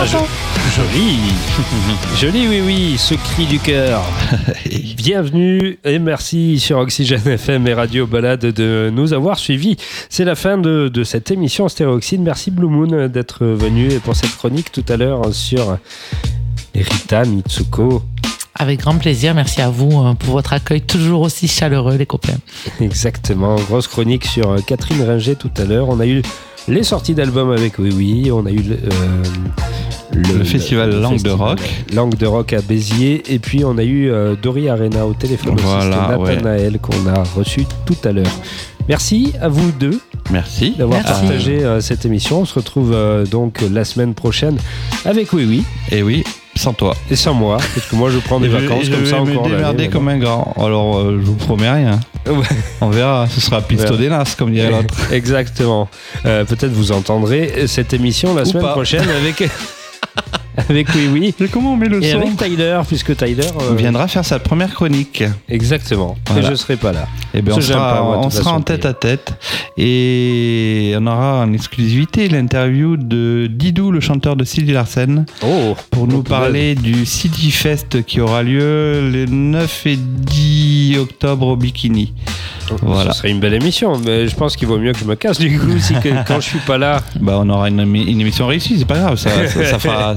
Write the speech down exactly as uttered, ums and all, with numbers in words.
Ah, je... Joli. Joli, oui, oui, ce cri du cœur. Bienvenue et merci sur Oxygène F M et Radio Balade de nous avoir suivis. C'est la fin de, de cette émission Stéréoxyde. Merci Blue Moon d'être venu et pour cette chronique tout à l'heure sur Rita Mitsuko. Avec grand plaisir, merci à vous pour votre accueil toujours aussi chaleureux, les copains. Exactement, grosse chronique sur Catherine Ringer tout à l'heure. On a eu les sorties d'albums avec Oui Oui, on a eu le, euh, le, le festival le Langue festival de Rock. Langue de Rock à Béziers, et puis on a eu euh, Dori Arena au téléphone, voilà, aussi, Nathanaël ouais. qu'on a reçu tout à l'heure. Merci à vous deux. Merci d'avoir Merci. partagé euh, cette émission. On se retrouve euh, donc la semaine prochaine avec Oui Oui. Et oui, sans toi. Et sans moi, parce que moi je prends des et vacances je, comme je ça vais encore. me démerder comme un grand. Alors euh, je vous promets rien. Ouais. On verra, ce sera pisto des nas comme dirait l'autre. Exactement. Euh, peut-être vous entendrez cette émission la Ou semaine pas. prochaine avec avec Oui Oui. Et comment on met le Et son avec Tyler, puisque Tyler euh... on viendra faire sa première chronique. Exactement. Voilà. Et je serai pas là. Et ben on Parce que sera, j'aime pas, moi, de on toute sera façon, en tête à tête et on aura en exclusivité l'interview de Didou, le chanteur de Sylvie Larsen, Oh, pour nous oh, parler du City Fest qui aura lieu les neuf et dix octobre au Bikini. Voilà. Ce serait une belle émission, mais je pense qu'il vaut mieux que je me casse du coup si que, quand je suis pas là. Bah on aura une, une émission réussie, c'est pas grave, ça, ça, ça fera